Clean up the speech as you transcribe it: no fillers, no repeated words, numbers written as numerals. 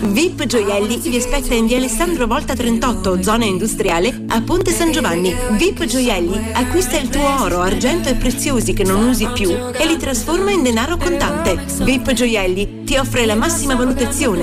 VIP Gioielli vi aspetta in via Alessandro Volta 38, zona industriale, a Ponte San Giovanni. VIP Gioielli acquista il tuo oro, argento e preziosi che non usi più e li trasforma in denaro contante. VIP Gioielli ti offre la massima valutazione